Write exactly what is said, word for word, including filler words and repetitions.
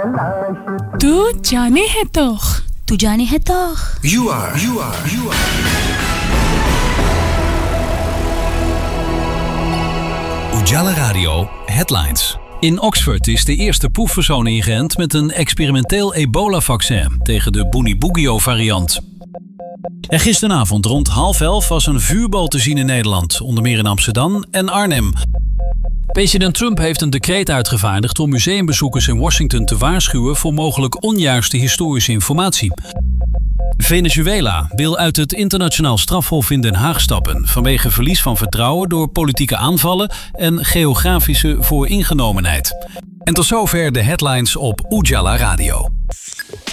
तू जाने है तो तू जाने है तो You are, you are, you are. Ujala Radio Headlines. In Oxford is de eerste proefpersoon ingeënt met een experimenteel ebola-vaccin tegen de Bundibugyo-variant. En gisteravond rond half elf was een vuurbal te zien in Nederland, onder meer in Amsterdam en Arnhem. President Trump heeft een decreet uitgevaardigd om museumbezoekers in Washington te waarschuwen voor mogelijk onjuiste historische informatie. Venezuela wil uit het internationaal strafhof in Den Haag stappen vanwege verlies van vertrouwen door politieke aanvallen en geografische vooringenomenheid. En tot zover de headlines op Ujala Radio.